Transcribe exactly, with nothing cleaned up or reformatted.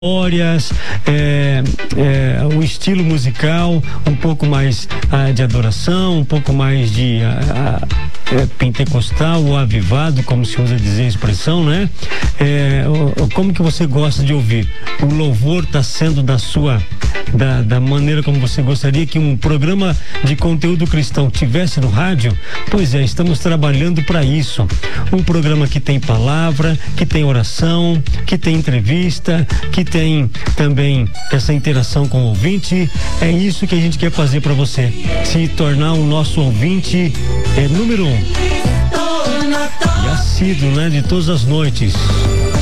histórias, é, é, o estilo musical, um pouco mais ah, de adoração, um pouco mais de ah, é, pentecostal ou avivado, como se usa dizer a expressão, né? É, o, como que você gosta de ouvir? O louvor está sendo da sua, da, da maneira como você gostaria que um programa de conteúdo cristão tivesse no rádio? Pois é, estamos trabalhando para isso. Um programa que tem palavra, que tem oração, que tem entrevista, que tem também essa interação com o ouvinte. É isso que a gente quer fazer para você, se tornar o nosso ouvinte é, número um e assíduo, né, de todas as noites.